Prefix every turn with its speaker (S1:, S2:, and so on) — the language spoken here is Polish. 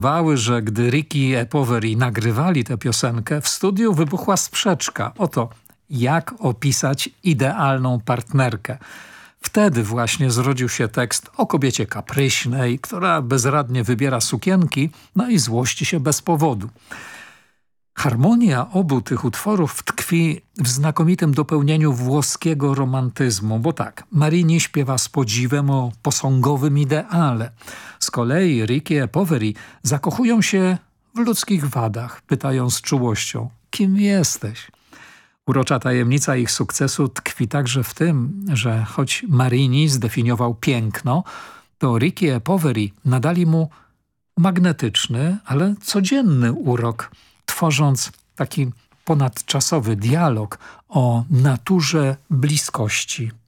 S1: Że gdy Ricky e Poveri nagrywali tę piosenkę, w studiu wybuchła sprzeczka o to, jak opisać idealną partnerkę. Wtedy właśnie zrodził się tekst o kobiecie kapryśnej, która bezradnie wybiera sukienki, no i złości się bez powodu. Harmonia obu tych utworów tkwi w znakomitym dopełnieniu włoskiego romantyzmu, bo tak, Marini śpiewa z podziwem o posągowym ideale. Z kolei Ricky e Poveri zakochują się w ludzkich wadach, pytają z czułością: kim jesteś? Urocza tajemnica ich sukcesu tkwi także w tym, że choć Marini zdefiniował piękno, to Ricky e Poveri nadali mu magnetyczny, ale codzienny urok, tworząc taki ponadczasowy dialog o naturze bliskości.